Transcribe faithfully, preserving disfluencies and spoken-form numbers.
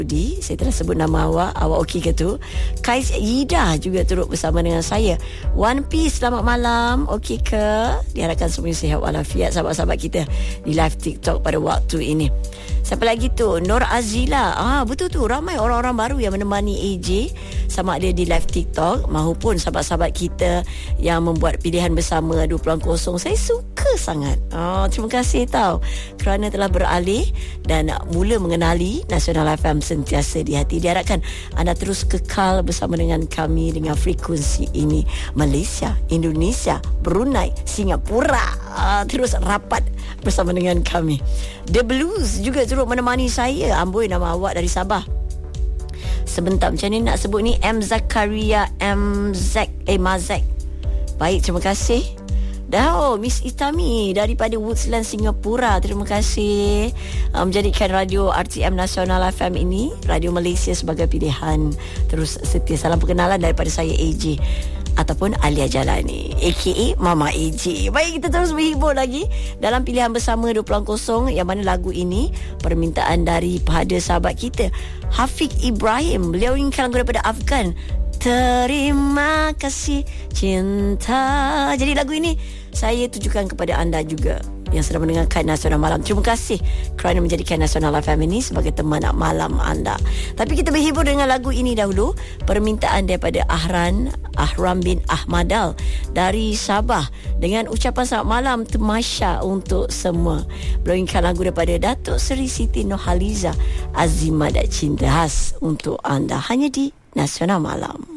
Di, saya telah sebut nama awak. Awak okey ke tu? Kais Ida juga turut bersama dengan saya. One Piece, selamat malam. Okey ke? Diharapkan semuanya sihat walafiat sahabat-sahabat kita di live TikTok pada waktu ini. Siapa lagi tu? Nur Azila. Ah, betul tu, ramai orang-orang baru yang menemani A J sama ada di live TikTok maupun sahabat-sahabat kita yang membuat pilihan bersama dua puluh kosong. Saya suka sangat. Ah, terima kasih tau kerana telah beralih dan mula mengenali Nasional F M sentiasa di hati. Diharapkan anda terus kekal bersama dengan kami dengan frekuensi ini. Malaysia, Indonesia, Brunei, Singapura, ah, terus rapat bersama dengan kami. The Blues juga turut menemani saya. Amboi, nama awak dari Sabah. Sebentar, macam ni nak sebut ni? M. Zakaria M. Zek Eh Mazek. Baik, terima kasih. Dah, oh, Miss Itami daripada Woodsland, Singapura. Terima kasih uh, menjadikan radio R T M Nasional F M ini radio Malaysia sebagai pilihan terus setia. Salam perkenalan daripada saya A J ataupun Alia Jalani A K A Mama A J. Baik, kita terus menghibur lagi dalam pilihan bersama dua puluh kosong, yang mana lagu ini permintaan daripada sahabat kita Hafiq Ibrahim. Beliau inginkan lagu daripada Afgan, Terima Kasih Cinta. Jadi lagu ini saya tujukan kepada anda juga yang sedang mendengarkan Nasional Malam. Terima kasih kerana menjadikan Nasional F M ini sebagai teman malam anda. Tapi kita berhibur dengan lagu ini dahulu. Permintaan daripada Ahran Ahram bin Ahmadal dari Sabah dengan ucapan selamat malam temasya untuk semua. Beliau inginkan lagu daripada Datuk Seri Siti Nurhaliza, Azimah dan Cinta, khas untuk anda hanya di Nasional Malam.